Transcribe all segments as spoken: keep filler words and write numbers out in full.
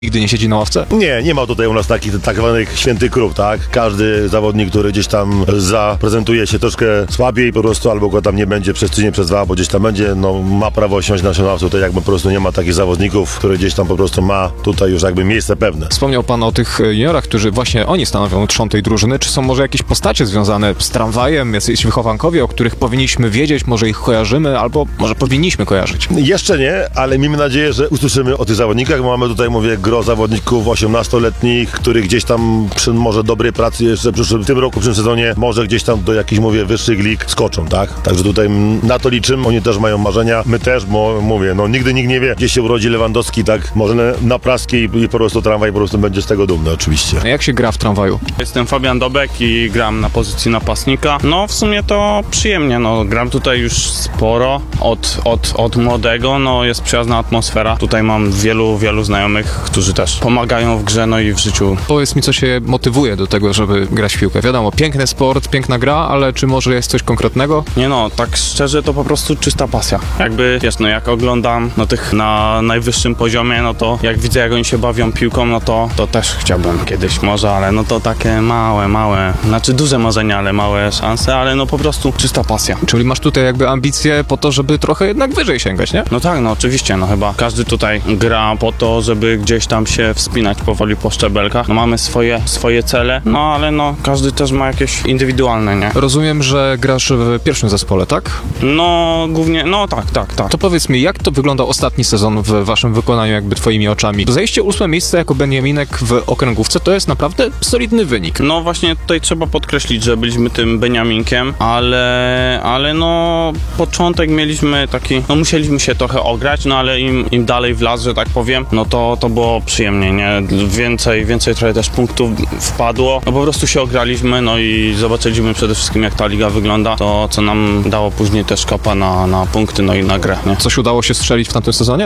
Nigdy nie siedzi na ławce? Nie, nie ma tutaj u nas takich tak zwanych świętych krów, tak? Każdy zawodnik, który gdzieś tam zaprezentuje się troszkę słabiej po prostu, albo go tam nie będzie przez tydzień, przez dwa, albo gdzieś tam będzie, no ma prawo siąść na ławce. Tutaj jakby po prostu nie ma takich zawodników, który gdzieś tam po prostu ma tutaj już jakby miejsce pewne. Wspomniał pan o tych juniorach, którzy właśnie oni stanowią trzon tej drużyny. Czy są może jakieś postacie związane z tramwajem, jacyś wychowankowie, o których powinniśmy wiedzieć, może ich kojarzymy, albo może powinniśmy kojarzyć? Jeszcze nie, ale miejmy nadzieję, że usłyszymy o tych zawodnikach. Mamy tutaj, mówię, gro zawodników osiemnastoletnich, których gdzieś tam przy może dobrej pracy jeszcze w, przyszłym, w tym roku, w przyszłym sezonie, może gdzieś tam do jakichś, mówię, wyższych lig skoczą, tak? Także tutaj na to liczymy, oni też mają marzenia, my też, bo mówię, no nigdy nikt nie wie, gdzie się urodzi Lewandowski, tak? Może na praskiej i po prostu tramwaj po prostu będzie z tego dumny, oczywiście. A jak się gra w tramwaju? Jestem Fabian Dobek i gram na pozycji napastnika. No w sumie to przyjemnie, no gram tutaj już sporo, od, od, od młodego, no jest przyjazna atmosfera. Tutaj mam wielu, wielu znajomych, którzy też pomagają w grze, no i w życiu. Powiedz mi, co się motywuje do tego, żeby grać w piłkę. Wiadomo, piękny sport, piękna gra, ale czy może jest coś konkretnego? Nie no, tak szczerze to po prostu czysta pasja. Jakby, wiesz, no jak oglądam no tych na najwyższym poziomie, no to jak widzę, jak oni się bawią piłką, no to, to też chciałbym kiedyś może, ale no to takie małe, małe, znaczy duże marzenia, ale małe szanse, ale no po prostu czysta pasja. Czyli masz tutaj jakby ambicje po to, żeby trochę jednak wyżej sięgać, nie? No tak, no oczywiście, no chyba każdy tutaj gra po to, żeby gdzieś tam się wspinać powoli po szczebelkach. No mamy swoje, swoje cele, no ale no każdy też ma jakieś indywidualne, nie? Rozumiem, że grasz w pierwszym zespole, tak? No głównie, no tak, tak, tak. To powiedz mi, jak to wyglądał ostatni sezon w waszym wykonaniu, jakby twoimi oczami? Zajście ósme miejsce jako Beniaminek w okręgówce to jest naprawdę solidny wynik. No właśnie tutaj trzeba podkreślić, że byliśmy tym Beniaminkiem, ale, ale no początek mieliśmy taki, no musieliśmy się trochę ograć, no ale im, im dalej w las, że tak powiem, no to, to było przyjemnie, nie? Więcej, więcej trochę też punktów wpadło, no po prostu się ograliśmy, no i zobaczyliśmy przede wszystkim, jak ta liga wygląda, to co nam dało później też kopa na, na punkty, no i na grę, nie? Coś udało się strzelić w tamtym sezonie?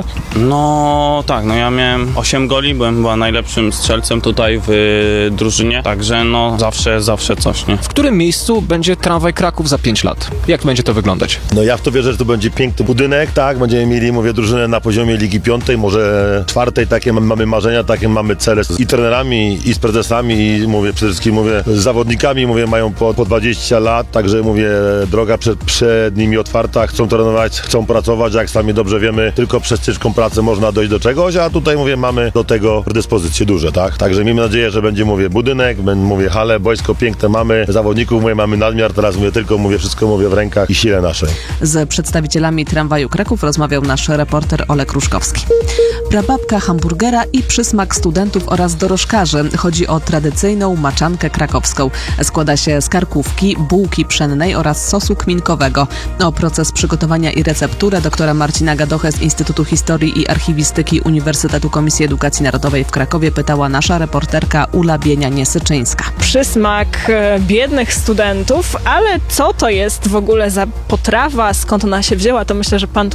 No tak, no ja miałem osiem goli, byłem chyba najlepszym strzelcem tutaj w drużynie, także no zawsze, zawsze coś, nie? W którym miejscu będzie Tramwaj Kraków za pięć lat? Jak będzie to wyglądać? No ja w to wierzę, że to będzie piękny budynek, tak? Będziemy mieli, mówię, drużynę na poziomie Ligi Piątej, może czwartej, takie mamy marzenia, takie mamy cele i trenerami, i z prezesami, i mówię, przede wszystkim mówię, z zawodnikami, mówię, mają po, po dwadzieścia lat, także mówię, droga przed, przed nimi otwarta, chcą trenować, chcą pracować, jak sami dobrze wiemy, tylko przez ciężką pracę można dojść do czegoś, a tutaj, mówię, mamy do tego predyspozycje duże, tak? Także miejmy nadzieję, że będzie, mówię, budynek, mówię, hale, boisko piękne mamy, zawodników, mówię, mamy nadmiar, teraz mówię, tylko mówię, wszystko mówię w rękach i sile naszej. Z przedstawicielami Tramwaju Kraków rozmawiał nasz reporter Olek Ruszkowski. Prababka hamburgera i przysmak studentów oraz dorożkarzy. Chodzi o tradycyjną maczankę krakowską. Składa się z karkówki, bułki pszennej oraz sosu kminkowego. O proces przygotowania i recepturę doktora Marcina Gadochę z Instytutu Historii i Archiwistyki Uniwersytetu Komisji Edukacji Narodowej w Krakowie pytała nasza reporterka Ula Bienia-Niesyczyńska. Przysmak biednych studentów, ale co to jest w ogóle za potrawa, skąd ona się wzięła, to myślę, że pan